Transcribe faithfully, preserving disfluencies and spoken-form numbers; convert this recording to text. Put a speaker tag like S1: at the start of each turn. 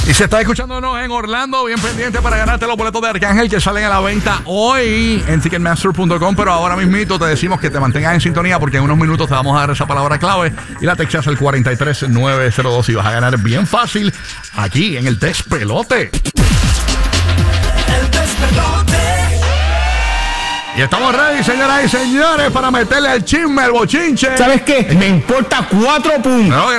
S1: Y si estás escuchándonos en Orlando, bien pendiente para ganarte los boletos de Arcángel que salen a la venta hoy en ticketmaster punto com. Pero ahora mismito te decimos que te mantengas en sintonía porque en unos minutos te vamos a dar esa palabra clave y la textas al cuatro tres nueve cero dos y vas a ganar bien fácil aquí en el Despelote.
S2: El Despelote.
S1: Y estamos ready, señoras y señores, para meterle al chisme, el bochinche.
S3: ¿Sabes qué? Me importa cuatro puntos.
S1: No,